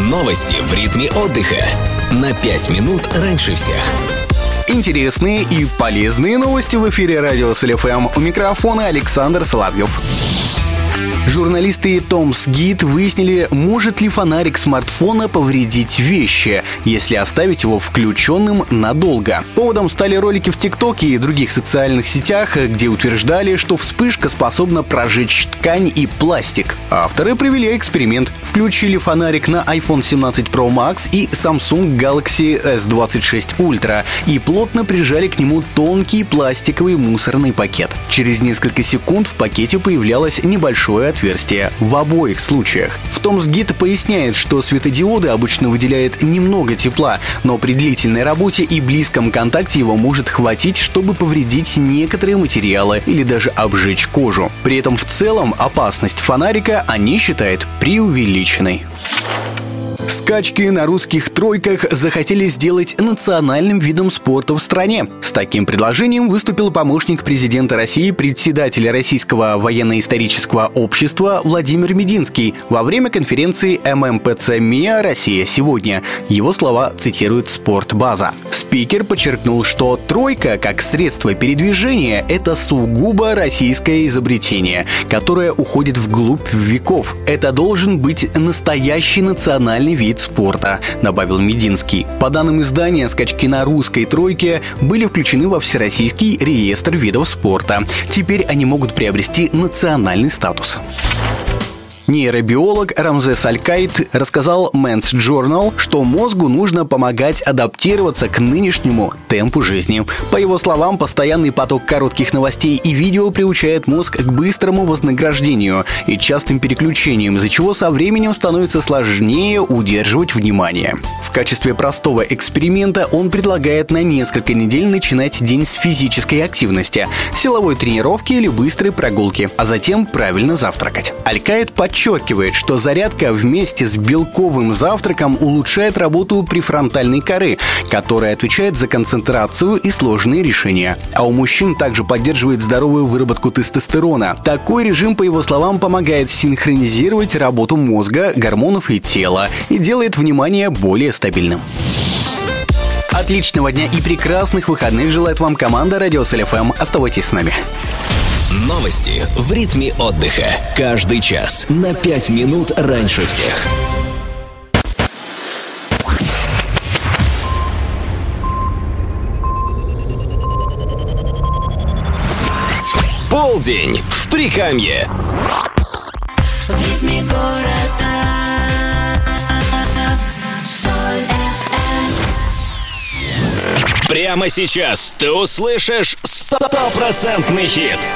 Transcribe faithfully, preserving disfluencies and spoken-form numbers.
Новости в ритме отдыха. На пять минут раньше всех. Интересные и полезные новости в эфире радио СЛ-ФМ. У микрофона Александр Соловьев. Журналисты Tom's Guide выяснили, может ли фонарик смартфона повредить вещи, если оставить его включенным надолго. Поводом стали ролики в ТикТоке и других социальных сетях, где утверждали, что вспышка способна прожечь ткань и пластик. Авторы провели эксперимент. Включили фонарик на айфон семнадцать про макс и Samsung Galaxy эс двадцать шесть ультра и плотно прижали к нему тонкий пластиковый мусорный пакет. Через несколько секунд в пакете появлялось небольшое отверстие. В обоих случаях. В Tom's Guide поясняет, что светодиоды обычно выделяют немного тепла, но при длительной работе и близком контакте его может хватить, чтобы повредить некоторые материалы или даже обжечь кожу. При этом в целом опасность фонарика они считают преувеличенной. Скачки на русских тройках захотели сделать национальным видом спорта в стране. С таким предложением выступил помощник президента России, председателя Российского военно-исторического общества Владимир Мединский во время конференции эм эм пэ цэ МИА «Россия сегодня». Его слова цитирует «Спортбаза». Спикер подчеркнул, что тройка как средство передвижения – это сугубо российское изобретение, которое уходит вглубь веков. Это должен быть настоящий национальный вид спорта, добавил Мединский. По данным издания, скачки на русской тройке были включены во Всероссийский реестр видов спорта. Теперь они могут приобрести национальный статус. Нейробиолог Рамзес Аль-Каид рассказал Men's Journal, что мозгу нужно помогать адаптироваться к нынешнему темпу жизни. По его словам, постоянный поток коротких новостей и видео приучает мозг к быстрому вознаграждению и частым переключениям, из-за чего со временем становится сложнее удерживать внимание. В качестве простого эксперимента он предлагает на несколько недель начинать день с физической активности, силовой тренировки или быстрой прогулки, а затем правильно завтракать. Аль-Каид подчеркивает, Подчеркивает, что зарядка вместе с белковым завтраком улучшает работу префронтальной коры, которая отвечает за концентрацию и сложные решения. А у мужчин также поддерживает здоровую выработку тестостерона. Такой режим, по его словам, помогает синхронизировать работу мозга, гормонов и тела и делает внимание более стабильным. Отличного дня и прекрасных выходных желает вам команда Радио СЛ-ФМ. Оставайтесь с нами. Новости в ритме отдыха. Каждый час на пять минут раньше всех. Полдень в Прикамье. В ритме города. Прямо сейчас ты услышишь стопроцентный хит.